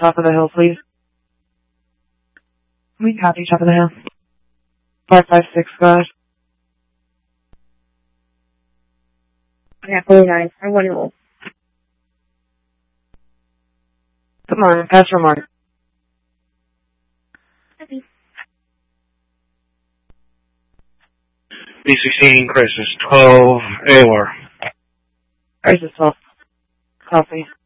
top of the hill, please. We copy top of the hill. 556, guys. Yeah, 49. I want to roll. Come on, pass remark. B16, crisis 12, AOR. Crisis 12. Copy.